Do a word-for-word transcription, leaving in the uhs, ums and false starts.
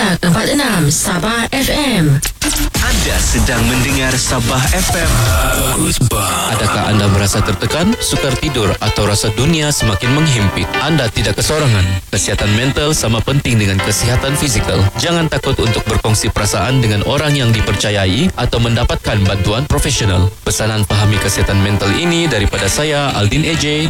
Perak empat puluh enam Sabah F M. Anda sedang mendengar Sabah F M. Adakah anda merasa tertekan, sukar tidur atau rasa dunia semakin menghimpit? Anda tidak kesorangan. Kesihatan mental sama penting dengan kesihatan fizikal. Jangan takut untuk berkongsi perasaan dengan orang yang dipercayai atau mendapatkan bantuan profesional. Pesanan Fahami Kesihatan Mental ini daripada saya, Aldin A J.